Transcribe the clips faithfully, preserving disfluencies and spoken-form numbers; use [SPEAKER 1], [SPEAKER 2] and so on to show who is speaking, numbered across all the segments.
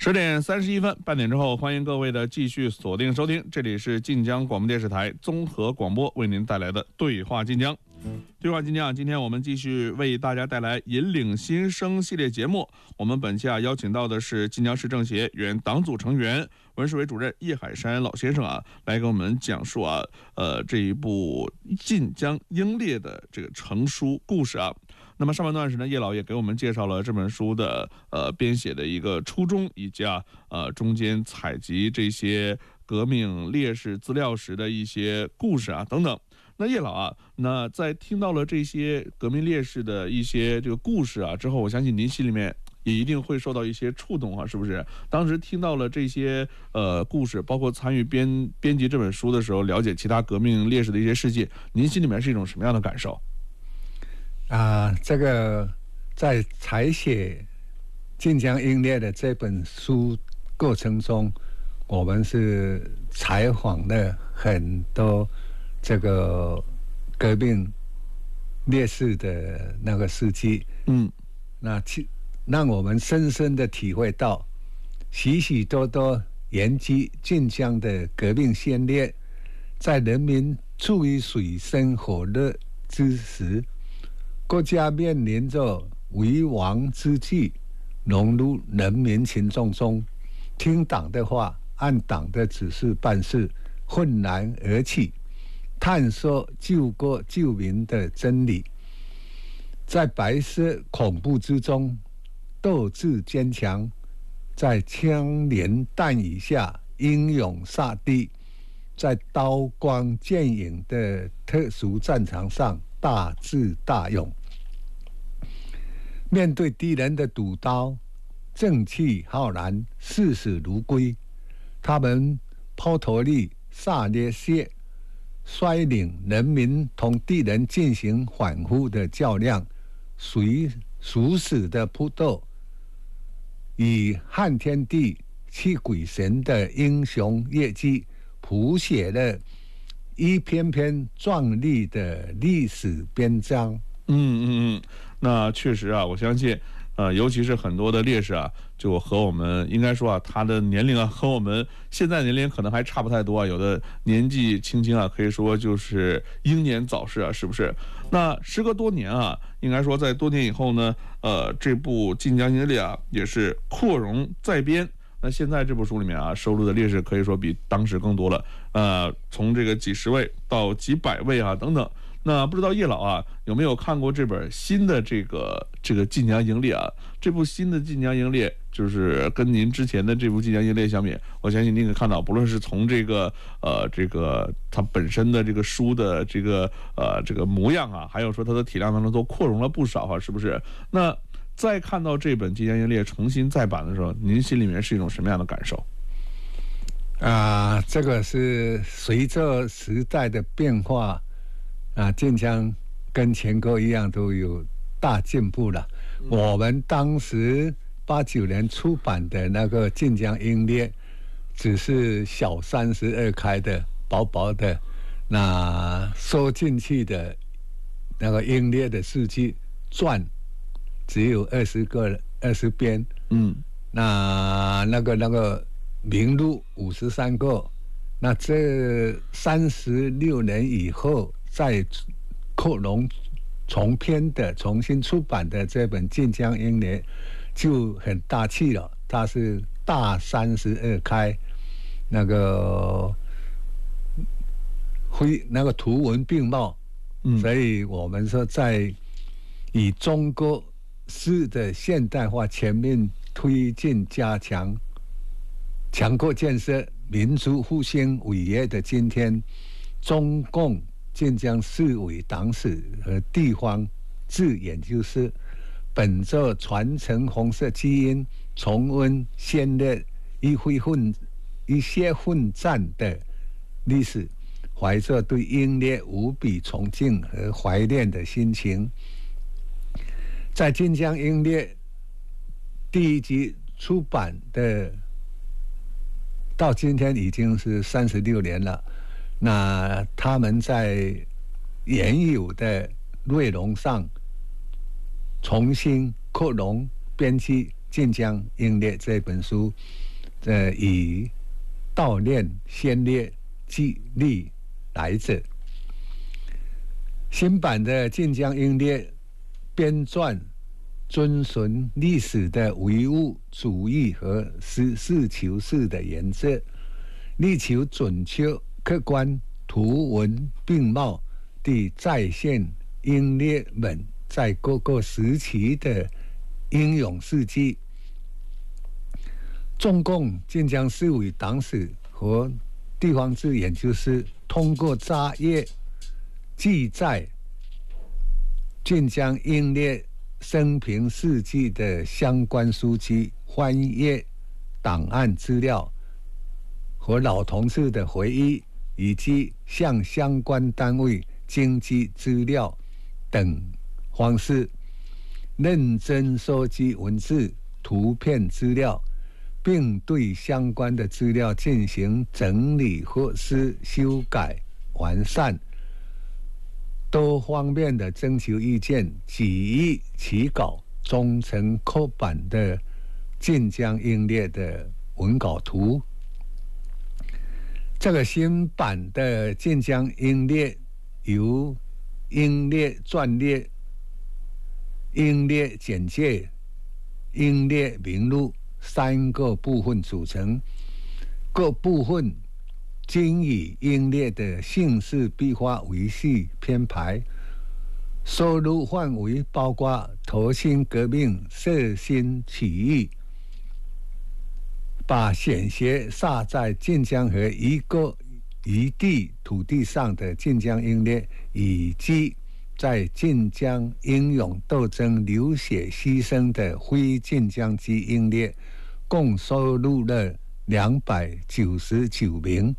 [SPEAKER 1] 十点三十一分，半点之后，欢迎各位的继续锁定收听，这里是晋江广播电视台综合广播为您带来的对话晋江。对话晋江，今天我们继续为大家带来引领新生系列节目。我们本期啊邀请到的是晋江市政协原党组成员、文史委主任叶海山老先生啊，来给我们讲述啊呃这一部晋江英烈的这个成书故事啊。那么上半段时呢，叶老也给我们介绍了这本书的呃编写的一个初衷，以及啊呃中间采集这些革命烈士资料时的一些故事啊等等。那叶老啊，那在听到了这些革命烈士的一些这个故事啊之后，我相信您心里面也一定会受到一些触动啊，是不是？当时听到了这些呃故事，包括参与编编辑这本书的时候，了解其他革命烈士的一些事迹，您心里面是一种什么样的感受？
[SPEAKER 2] 啊，这个在采写晋江英烈的这本书过程中，我们是采访了很多这个革命烈士的那个事迹，嗯，那让我们深深的体会到，许许多多延续晋江的革命先烈，在人民处于水深火热之时，国家面临着危亡之际，融入人民群众中，听党的话，按党的指示办事，愤然而起，探索救国救民的真理，在白色恐怖之中斗志坚强，在枪林弹雨下英勇杀敌，在刀光剑影的特殊战场上大智大勇，面对敌人的毒刀，正气浩然，视死如归。他们抛头颅洒热血，率领人民同敌人进行反复的较量，随殊死的搏斗，以撼天地泣鬼神的英雄业绩，谱写了一篇篇壮丽的历史篇章。
[SPEAKER 1] 嗯嗯嗯，那确实啊，我相信，呃，尤其是很多的烈士啊，就和我们应该说啊，他的年龄啊，和我们现在年龄可能还差不太多啊，有的年纪轻轻啊，可以说就是英年早逝啊，是不是？那时隔多年啊，应该说在多年以后呢，呃，这部《晋江英烈》啊，也是扩容再编。那现在这部书里面啊，收录的烈士可以说比当时更多了，呃，从这个几十位到几百位啊，等等。那不知道叶老啊有没有看过这本新的这个这个晋江英烈啊？这部新的晋江英烈就是跟您之前的这部晋江英烈相比，我相信您可以看到，不论是从这个呃这个它本身的这个书的这个呃这个模样啊，还有说它的体量当中都扩容了不少啊，是不是？那再看到这本晋江英烈重新再版的时候，您心里面是一种什么样的感受？
[SPEAKER 2] 啊，这个是随着时代的变化。啊，晋江跟全国一样都有大进步了。嗯、我们当时八九年出版的那个《晋江英烈》，只是小三十二开的，薄薄的，那收进去的那个英烈的事迹传，只有二十个二十篇。嗯，那那个那个名录五十三个。那这三十六年以后。在扩容重编的、重新出版的这本《晋江英烈》就很大气了，它是大三十二开，那个徽那个图文并茂，嗯，所以我们说在以中国式的现代化全面推进、加强强国建设、民族复兴伟业的今天，中共晋江市委党史和地方志研究室本着传承红色基因、重温先烈一挥混一些混战的历史，怀着对英烈无比崇敬和怀念的心情，在晋江英烈第一集出版的到今天已经是三十六年了。那他们在原有的内容上重新扩容编辑， 晋江英烈》这本书，呃，以悼念先烈激励来者。新版的《晋江英烈》编撰遵循历史的唯物主义和实事求是的原则，力求准确、客观、图文并茂地再现英烈们在各个时期的英勇事迹。中共晋江市委党史和地方志研究室通过查阅记载晋江英烈生平事迹的相关书籍，翻阅档案资料和老同志的回忆，以及向相关单位经济资料等方式，认真收集文字、图片资料，并对相关的资料进行整理或是修改、完善，多方面的征求意见，举一起稿，终成刻版的《晋江英烈》的文稿图。这个新版的《晋江英烈》由英烈传列、英烈简介、英烈名录三个部分组成，各部分均以英烈的姓氏笔画为序编排，收录范围包括投辛革命、摄津起义，把鲜血洒在晋江和一个一地土地上的晋江英烈，以及在晋江英勇斗争流血牺牲的非晋江籍英烈，共收录了两百九十九名。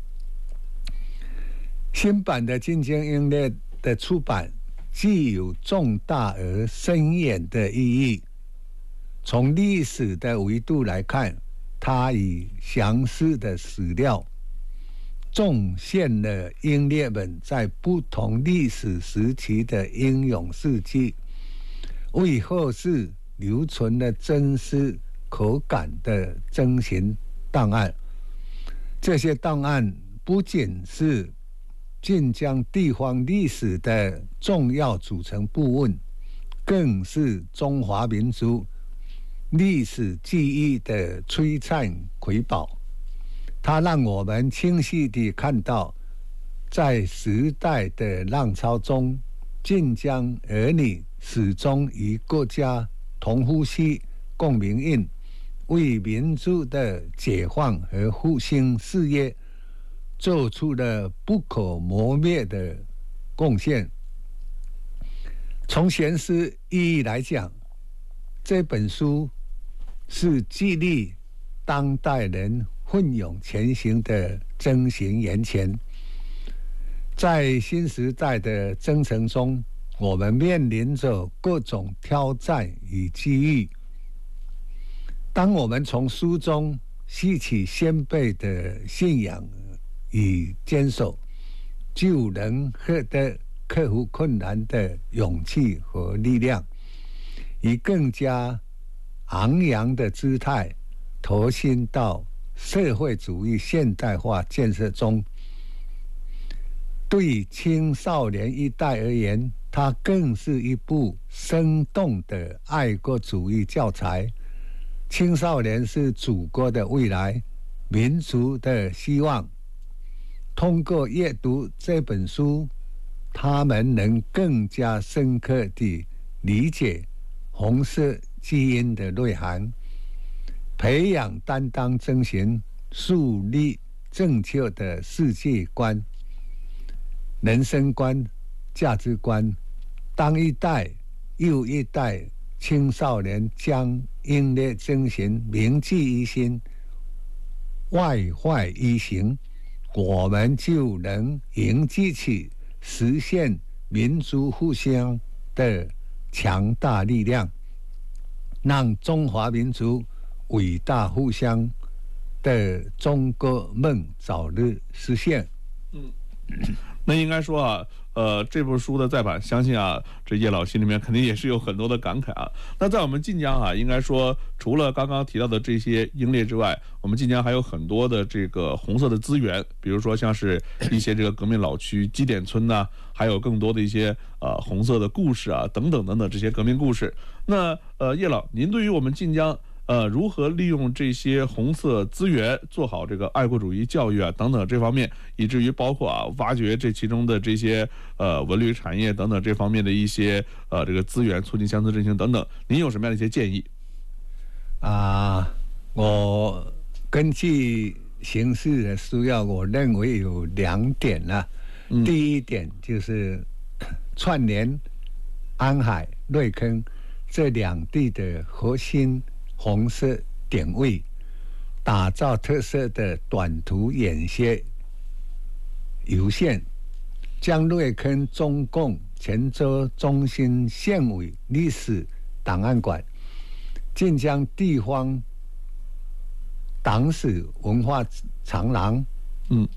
[SPEAKER 2] 新版的《晋江英烈》的出版具有重大而深远的意义。从历史的维度来看，它以详细的史料重现了英烈们在不同历史时期的英勇事迹，为后世留存了真实可感的征询档案。这些档案不仅是晋江地方历史的重要组成部分，更是中华民族历史记忆的璀璨瑰宝。它让我们清晰地看到，在时代的浪潮中，晋江儿女始终与国家同呼吸、共命运，为民族的解放和复兴事业做出了不可磨灭的贡献。从现实意义来讲，这本书是激励当代人奋勇前行的征询源泉。在新时代的征程中，我们面临着各种挑战与机遇。当我们从书中吸取先辈的信仰与坚守，就能获得克服困难的勇气和力量，以更加昂扬的姿态投身到社会主义现代化建设中。对青少年一代而言，它更是一部生动的爱国主义教材。青少年是祖国的未来，民族的希望。通过阅读这本书，他们能更加深刻地理解红色基因的内涵，培养担当征询，树立正确的世界观、人生观、价值观。当一代又一代青少年将英烈征询铭记于心、外怀于行，我们就能凝聚起实现民族复兴的强大力量，让中华民族伟大复兴的中国梦早日实现。
[SPEAKER 1] 嗯，那应该说啊， 呃这部书的再版，相信啊，这叶老心里面肯定也是有很多的感慨啊。那在我们晋江啊，应该说除了刚刚提到的这些英烈之外，我们晋江还有很多的这个红色的资源，比如说像是一些这个革命老区基点村呐、啊，还有更多的一些呃红色的故事啊，等等等等这些革命故事。那呃叶老，您对于我们晋江呃，如何利用这些红色资源做好这个爱国主义教育啊，等等这方面，以至于包括啊，挖掘这其中的这些呃文旅产业等等这方面的一些呃这个资源，促进乡村振兴等等，您有什么样的一些建议？
[SPEAKER 2] 啊，我根据形势的需要，我认为有两点啦。嗯、第一点就是串联安海、瑞坑这两地的核心红色点位，打造特色的短途演习游线，将瑞坑中共泉州中心县委历史档案馆、晋江地方党史文化长廊，嗯，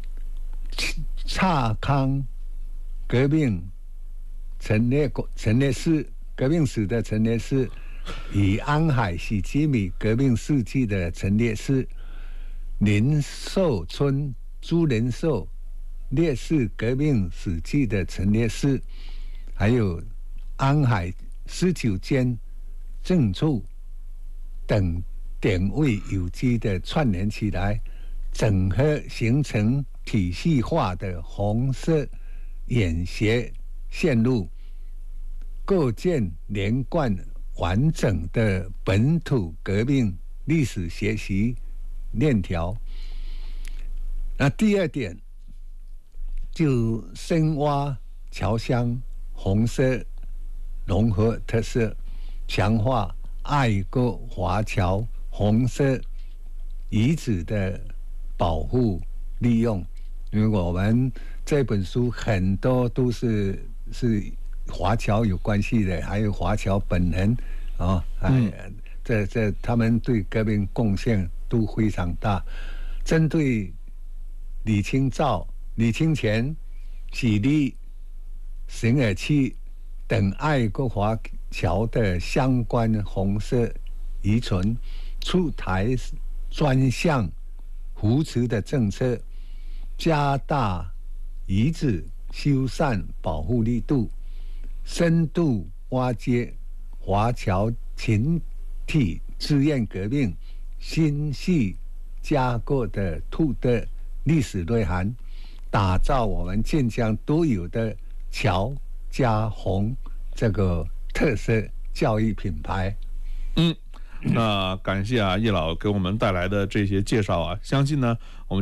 [SPEAKER 2] 蔡康革命陈列陈列室革命史的陈列室。以安海喜基米革命事迹的陈列室、林寿村朱仁寿烈士革命史迹的陈列室，还有安海十九间政处等点位有机的串联起来，整合形成体系化的红色演习线路，构建连贯完整的本土革命历史学习链条。那第二点，就深挖侨乡红色融合特色，强化爱国华侨红色遗址的保护利用。因为我们这本书很多都是是华侨有关系的，还有华侨本人啊，嗯、这这他们对革命贡献都非常大。针对李清照、李清泉、许立、沈尔七等爱国华侨的相关红色遗存，出台专项扶持的政策，加大遗址修缮保护力度，深度挖掘华侨群体志愿革命心系加固的土的历史内涵，打造我们晋江独有的侨加红这个特色教育品牌。
[SPEAKER 1] 嗯，那感谢啊叶老给我们带来的这些介绍啊，相信呢我们